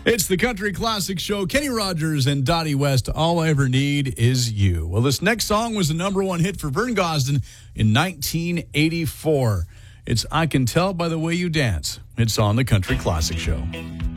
It's the Country Classic Show. Kenny Rogers and Dottie West, All I Ever Need Is You. Well, this next song was the number one hit for Vern Gosdin in 1984. It's I Can Tell by the Way You Dance. It's on the Country Classic Show.